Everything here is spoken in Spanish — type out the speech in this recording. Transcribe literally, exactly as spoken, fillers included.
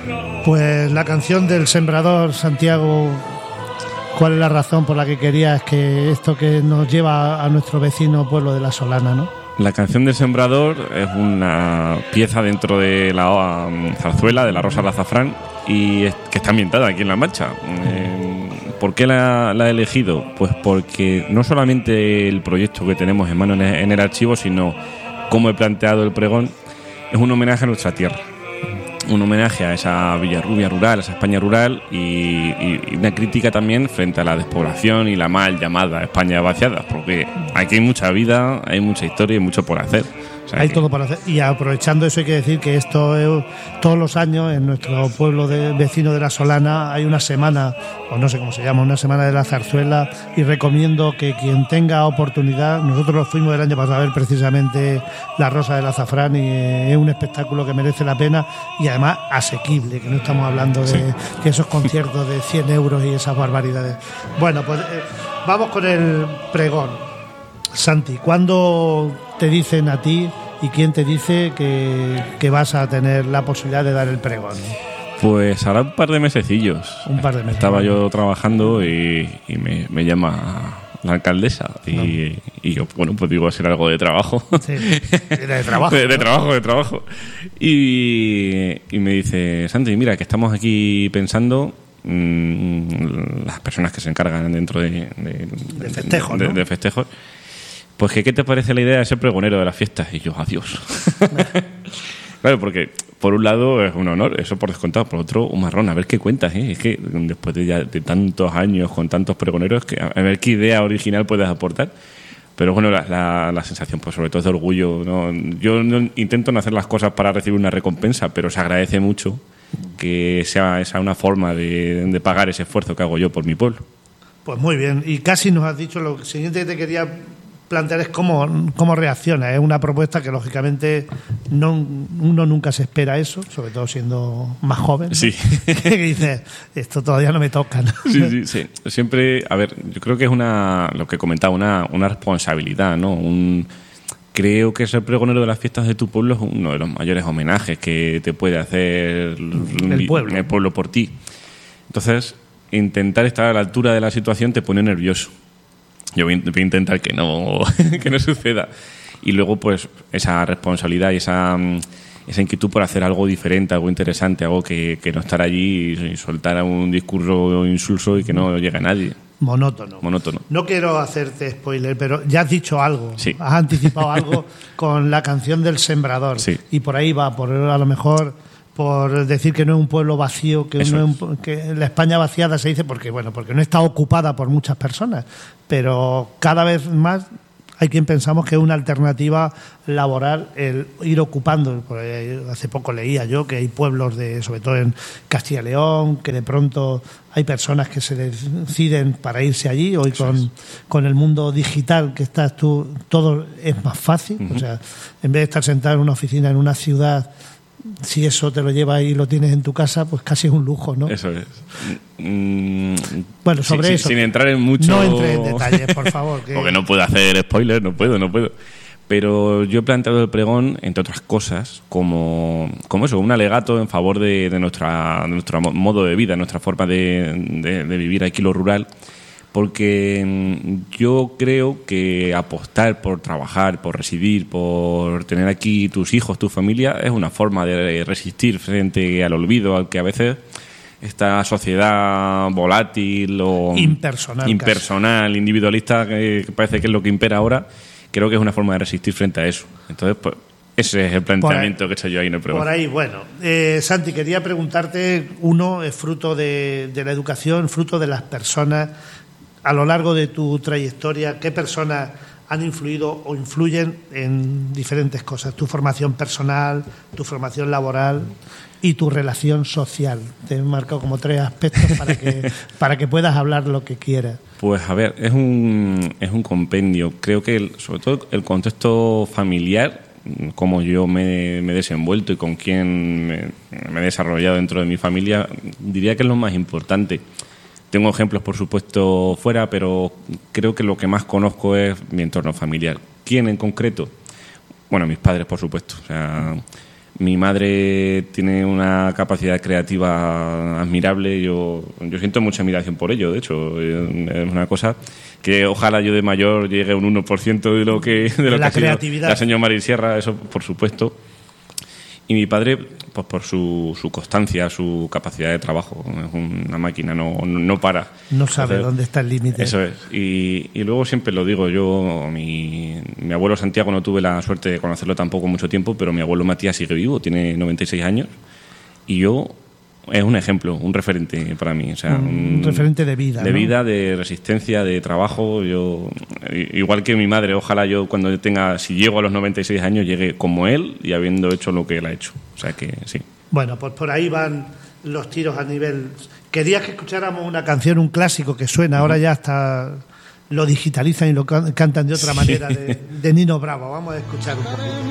Pues la canción del Sembrador, Santiago, ¿cuál es la razón por la que querías que esto que nos lleva a nuestro vecino pueblo de La Solana, ¿no? La canción del Sembrador es una pieza dentro de la um, zarzuela de La Rosa del Azafrán y es, que está ambientada aquí en La Mancha. Eh, ¿Por qué la, la he elegido? Pues porque no solamente el proyecto que tenemos en mano en el, en el archivo, sino cómo he planteado el pregón, es un homenaje a nuestra tierra. Un homenaje a esa Villarrubia rural, a esa España rural y, y, y una crítica también frente a la despoblación y la mal llamada España vaciada, porque aquí hay mucha vida, hay mucha historia y mucho por hacer. O sea, hay que... todo por hacer. Y aprovechando eso hay que decir que esto es, todos los años en nuestro pueblo de, vecino de La Solana hay una semana, o no sé cómo se llama, una semana de la zarzuela, y recomiendo que quien tenga oportunidad, nosotros fuimos el año pasado a ver precisamente La Rosa del Azafrán y eh, es un espectáculo que merece la pena y además asequible, que no estamos hablando de sí. que esos conciertos de cien euros y esas barbaridades. Bueno, pues eh, vamos con el pregón. Santi, ¿cuándo te dicen a ti y quién te dice que, que vas a tener la posibilidad de dar el pregón? Pues ahora un par de mesecillos. Un par de meses. Estaba yo trabajando y, y me, me llama la alcaldesa y, no. y yo, bueno, pues digo, ser algo de trabajo. Sí, de trabajo. de, de trabajo, de trabajo. Y, y me dice, Santi, mira, que estamos aquí pensando... Mmm, las personas que se encargan dentro de... De, de festejos, de, ¿no? de festejos. Pues que, ¿qué te parece la idea de ser pregonero de las fiestas? Y yo, adiós. Claro, porque por un lado es un honor, eso por descontado, por otro un marrón, a ver qué cuentas, ¿eh? Es que después de, ya, de tantos años con tantos pregoneros, que a ver qué idea original puedes aportar. Pero bueno, la, la, la sensación, pues sobre todo de orgullo, ¿no? Yo no intento no hacer las cosas para recibir una recompensa, pero se agradece mucho que sea esa una forma de, de pagar ese esfuerzo que hago yo por mi pueblo. Pues muy bien, y casi nos has dicho lo siguiente que te quería plantear es cómo, cómo reacciona. Es una propuesta que lógicamente no, uno nunca se espera eso, sobre todo siendo más joven, ¿no? Sí. Que dices, esto todavía no me toca, ¿no? Sí, sí, sí. Siempre, a ver, yo creo que es una, lo que comentaba, una, una responsabilidad, ¿no? Un, creo que ser pregonero de las fiestas de tu pueblo es uno de los mayores homenajes que te puede hacer el pueblo, el pueblo por ti. Entonces, intentar estar a la altura de la situación te pone nervioso. Yo voy a intentar que no, que no suceda. Y luego, pues, esa responsabilidad y esa, esa inquietud por hacer algo diferente, algo interesante, algo que, que no estar allí y soltar un discurso insulso y que no llegue a nadie. Monótono. Monótono. No quiero hacerte spoiler, pero ya has dicho algo. Sí. Has anticipado algo con la canción del Sembrador. Sí. Y por ahí va, por a lo mejor... por decir que no es un pueblo vacío, que, no es un, que la España vaciada se dice porque bueno porque no está ocupada por muchas personas, pero cada vez más hay quien pensamos que es una alternativa laboral el ir ocupando. Hace poco leía yo que hay pueblos, de sobre todo en Castilla y León, que de pronto hay personas que se deciden para irse allí. Hoy con, con el mundo digital que estás tú, todo es más fácil. Uh-huh. O sea, en vez de estar sentado en una oficina en una ciudad, si eso te lo llevas y lo tienes en tu casa, pues casi es un lujo, ¿no? Eso es. Mm, bueno, sobre sí, eso... Sí, sin entrar en mucho... No entres en detalles, por favor. Que... Porque no puedo hacer spoilers, no puedo, no puedo. Pero yo he planteado el pregón, entre otras cosas, como, como eso, un alegato en favor de, de, nuestra, de nuestro modo de vida, nuestra forma de, de, de vivir aquí lo rural, porque yo creo que apostar por trabajar, por residir, por tener aquí tus hijos, tu familia, es una forma de resistir frente al olvido, al que a veces esta sociedad volátil o impersonal, impersonal individualista, que parece que es lo que impera ahora, creo que es una forma de resistir frente a eso. Entonces, pues ese es el planteamiento ahí, que he hecho yo ahí en el programa. Por ahí, bueno. Eh, Santi, quería preguntarte, uno, es fruto de, de la educación, fruto de las personas. A lo largo de tu trayectoria, ¿qué personas han influido o influyen en diferentes cosas? Tu formación personal, tu formación laboral y tu relación social. Te he marcado como tres aspectos para que, para que puedas hablar lo que quieras. Pues a ver, es un, es un compendio. Creo que el, sobre todo el contexto familiar, cómo yo me, me he desenvuelto y con quién me, me he desarrollado dentro de mi familia, diría que es lo más importante. Tengo ejemplos, por supuesto, fuera, pero creo que lo que más conozco es mi entorno familiar. ¿Quién en concreto? Bueno, mis padres, por supuesto. O sea, Mi madre tiene una capacidad creativa admirable. Yo, yo siento mucha admiración por ello, de hecho. Es una cosa que ojalá yo de mayor llegue a un uno por ciento de lo que, de lo la que creatividad. La señora María Sierra, eso por supuesto. Y mi padre, pues por su, su constancia, su capacidad de trabajo. Es una máquina, no, no para. No sabe Entonces, dónde está el límite. Eso es. Y, y luego siempre lo digo, yo, mi, mi abuelo Santiago no tuve la suerte de conocerlo tampoco mucho tiempo, pero mi abuelo Matías sigue vivo, tiene noventa y seis años. Y yo, es un ejemplo, un referente para mí. O sea, un, un referente de vida. De ¿no? vida, de resistencia, de trabajo. Yo, igual que mi madre, ojalá yo cuando tenga, si llego a los noventa y seis años, llegue como él y habiendo hecho lo que él ha hecho. O sea que sí. Bueno, pues por ahí van los tiros a nivel... Querías que escucháramos una canción, un clásico que suena, ahora ya hasta lo digitalizan y lo can- cantan de otra manera, de, de Nino Bravo. Vamos a escuchar un poquito.